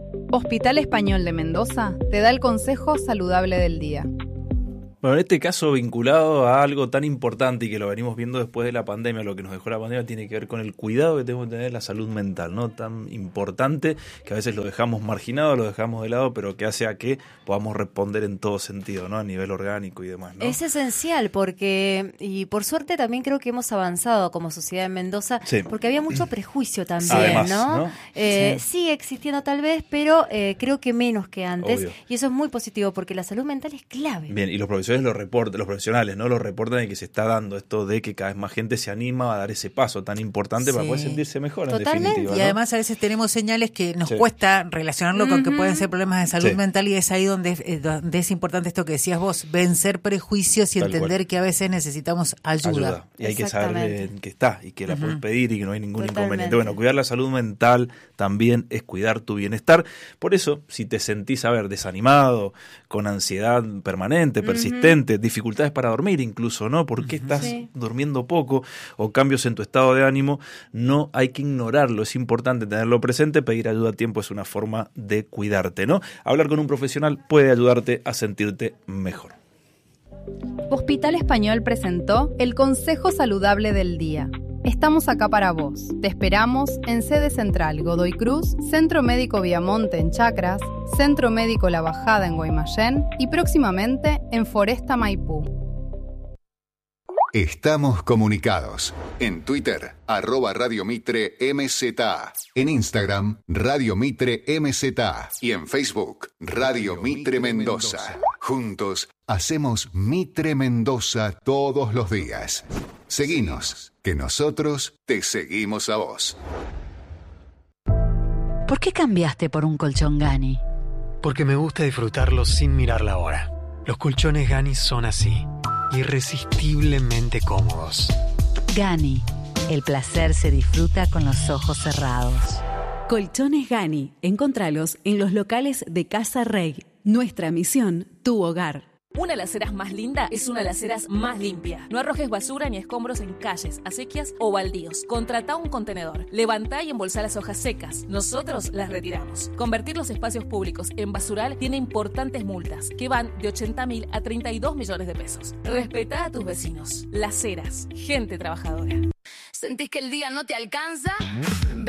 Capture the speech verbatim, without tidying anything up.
Hospital Español de Mendoza te da el consejo saludable del día. Bueno, en este caso vinculado a algo tan importante y que lo venimos viendo después de la pandemia, lo que nos dejó la pandemia tiene que ver con el cuidado que tenemos que tener de la salud mental, ¿no? Tan importante que a veces lo dejamos marginado, lo dejamos de lado, pero que hace a que podamos responder en todo sentido, ¿no? A nivel orgánico y demás, ¿no? Es esencial porque, y por suerte también creo que hemos avanzado como sociedad en Mendoza, sí. porque había mucho prejuicio también, Además, ¿no? ¿no? Eh, sí. Sigue existiendo tal vez, pero eh, creo que menos que antes. Obvio. Y eso es muy positivo porque la salud mental es clave. Bien, y los profesores lo reportan, los profesionales, ¿no? Lo reportan de que se está dando esto de que cada vez más gente se anima a dar ese paso tan importante sí. para poder sentirse mejor. Totalmente. En definitiva, y ¿no? además a veces tenemos señales que nos sí. cuesta relacionarlo con uh-huh. que pueden ser problemas de salud sí. mental, y es ahí donde, eh, donde es importante esto que decías vos, vencer prejuicios y Tal entender cual. que a veces necesitamos ayuda. ayuda. Y hay que saber eh, que está y que la uh-huh. puedes pedir y que no hay ningún Totalmente. inconveniente. Bueno, cuidar la salud mental también es cuidar tu bienestar. Por eso, si te sentís, a ver, desanimado, con ansiedad permanente, persistente, uh-huh. dificultades para dormir incluso, ¿no? ¿Por qué estás sí. durmiendo poco? O cambios en tu estado de ánimo, no hay que ignorarlo, es importante tenerlo presente. Pedir ayuda a tiempo es una forma de cuidarte, ¿no? Hablar con un profesional puede ayudarte a sentirte mejor. Hospital Español presentó el Consejo Saludable del Día. Estamos acá para vos. Te esperamos en sede central Godoy Cruz, Centro Médico Viamonte en Chacras, Centro Médico La Bajada en Guaymallén y próximamente en Foresta Maipú. Estamos comunicados. En Twitter, arroba Radio Mitre M Z A. En Instagram, Radio Mitre M Z A. Y en Facebook, Radio Mitre Mendoza. Juntos, hacemos Mitre Mendoza todos los días. Seguinos, que nosotros te seguimos a vos. ¿Por qué cambiaste por un colchón Gani? Porque me gusta disfrutarlo sin mirar la hora. Los colchones Gani son así. Irresistiblemente cómodos. Gani, el placer se disfruta con los ojos cerrados. Colchones Gani, encontralos en los locales de Casa Rey. Nuestra misión, tu hogar. Una alacera más linda es una alacera más limpia. No arrojes basura ni escombros en calles, acequias o baldíos. Contratá un contenedor. Levantá y embolsá las hojas secas. Nosotros las retiramos. Convertir los espacios públicos en basural tiene importantes multas que van de ochenta mil a treinta y dos millones de pesos. Respetá a tus vecinos. Laceras, gente trabajadora. ¿Sentís que el día no te alcanza?